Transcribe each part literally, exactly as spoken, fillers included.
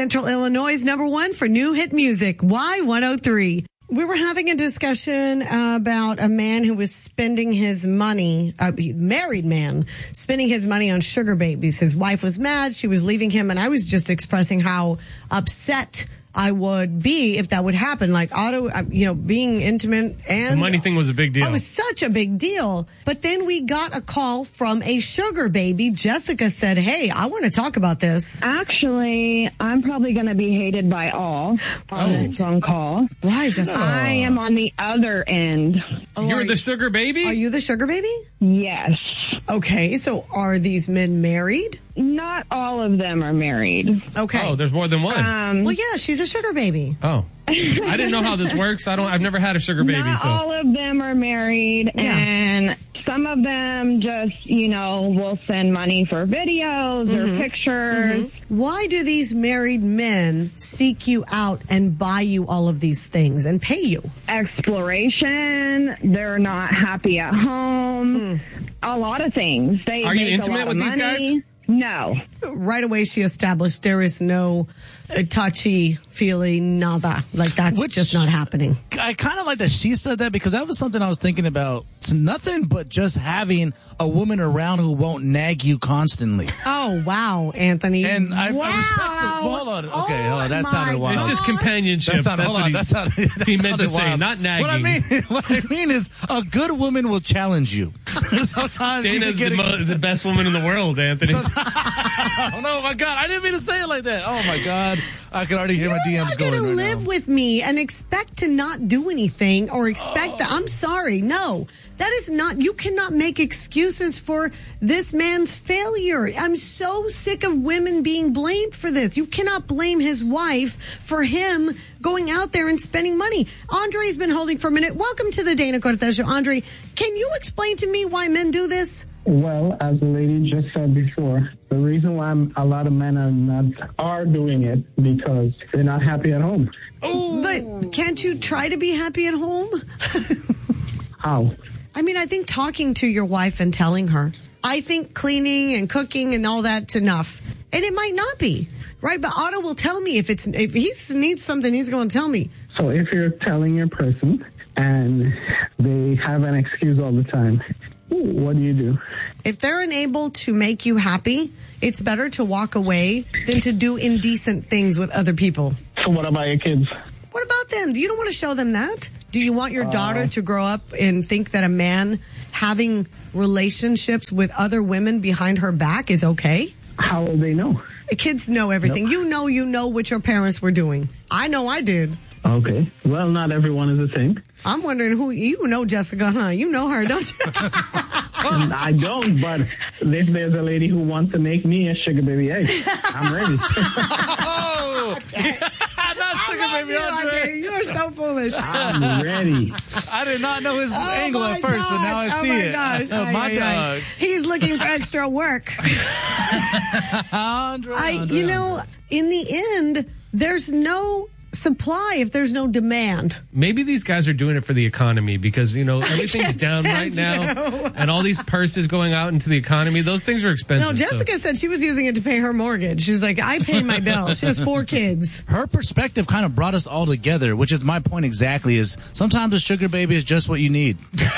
Central Illinois' number one for new hit music, Y one oh three. We were having a discussion about a man who was spending his money, a married man, spending his money on sugar babies. His wife was mad. She was leaving him. And I was just expressing how upset I would be if that would happen. Like, auto, you know, being intimate and... The money thing was a big deal. It was such a big deal. But then we got a call from a sugar baby. Jessica said, hey, I want to talk about this. Actually, I'm probably going to be hated by all on Oh. this phone call. Why, Jessica? I am on the other end. Oh, You're are the you- sugar baby? Are you the sugar baby? Yes. Okay, so are these men married? Not all of them are married. Okay. Oh, there's more than one. Um, Well, yeah, she's a sugar baby. oh. I didn't know how this works. I don't. I've never had a sugar baby, Not so. all of them are married, Yeah. and some of them just, you know, will send money for videos Mm-hmm. or pictures. Why do these married men seek you out and buy you all of these things and pay you? Exploration. They're not happy at home. A lot of things. They Are you make a intimate lot with of these money. guys? No. Right away, she established there is no uh, touchy feeling, nada. Like, that's Which- just not happening. I kind of like that she said that because that was something I was thinking about. It's nothing but just having a woman around who won't nag you constantly. Oh, wow, Anthony. And I, wow. I respect. Well, hold on. Okay, Oh, hold on. That my sounded wild. It's just gosh. companionship. That sounded, That's hold what on, he, that sounded, that he meant to sounded say, wild. not nagging. What I mean, what I mean is, a good woman will challenge you. Sometimes you Dana's can get the, a- mo- the best woman in the world, Anthony. Oh no, my God! I didn't mean to say it like that. Oh my God! I can already hear my D You're Ms not going going to right live now. with me and expect to not do anything or expect that. I'm sorry. No, that is not, you cannot make excuses for this man's failure. I'm so sick of women being blamed for this. You cannot blame his wife for him going out there and spending money. Andre's been holding for a minute. Welcome to the Dana Cortez Show. Andre, can you explain to me why men do this? Well, as the lady just said before, the reason why I'm, a lot of men are not are doing it because they're not happy at home. But can't you try to be happy at home? How? I mean, I think talking to your wife and telling her, I think cleaning and cooking and all that's enough. And it might not be, right? But Otto will tell me if it's, if he needs something, he's going to tell me. So if you're telling your person and they have an excuse all the time, what do you do? If they're unable to make you happy, it's better to walk away than to do indecent things with other people. So what about your kids? What about them? You don't want to show them that? Do you want your daughter to grow up and think that a man having relationships with other women behind her back is okay? How will they know? Kids know everything. You know, you know what your parents were doing. I know I did. Okay. Well, not everyone is the same. I'm wondering who, you know Jessica, huh? You know her, don't you? I don't, but if there's a lady who wants to make me a sugar baby egg, I'm ready. Oh, not sugar baby you, Andre. Andre. You are so foolish. I'm ready. I did not know his Oh angle my at first, but now I gosh. see oh my it. Gosh. Oh, Ay, my ay, dog. ay. He's looking for extra work. Andre, I, Andre, you know, Andre. in the end, there's no supply if there's no demand. Maybe these guys are doing it for the economy because, you know, everything's down right stand now. you. And all these purses going out into the economy, those things are expensive. No, Jessica so. said she was using it to pay her mortgage. She's like, I pay my bills. She has four kids. Her perspective kind of brought us all together, which is my point exactly, is sometimes a sugar baby is just what you need.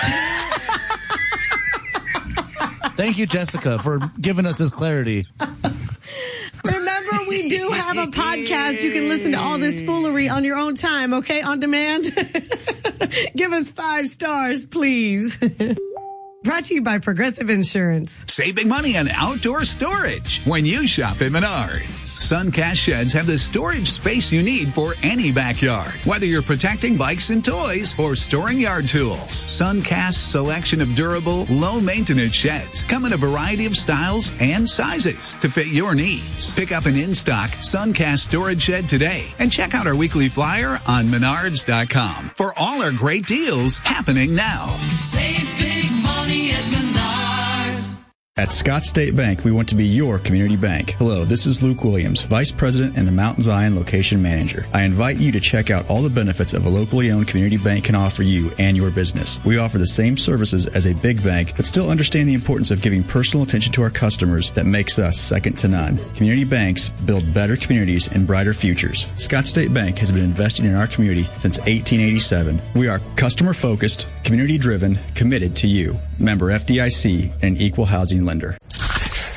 Thank you, Jessica, for giving us this clarity. Remember, we do have a podcast. You can listen to all this foolery on your own time, okay? On demand. Give us five stars, please. Brought to you by Progressive Insurance. Save big money on outdoor storage when you shop at Menards. Suncast sheds have the storage space you need for any backyard. Whether you're protecting bikes and toys or storing yard tools, Suncast's selection of durable, low-maintenance sheds come in a variety of styles and sizes to fit your needs. Pick up an in-stock Suncast storage shed today and check out our weekly flyer on menards dot com for all our great deals happening now. Save big money at Menards. At Scott State Bank, we want to be your community bank. Hello, this is Luke Williams, Vice President and the Mount Zion Location Manager. I invite you to check out all the benefits of a locally owned community bank can offer you and your business. We offer the same services as a big bank, but still understand the importance of giving personal attention to our customers that makes us second to none. Community banks build better communities and brighter futures. Scott State Bank has been investing in our community since eighteen eighty-seven. We are customer-focused, community-driven, committed to you. Member F D I C and an equal housing lender.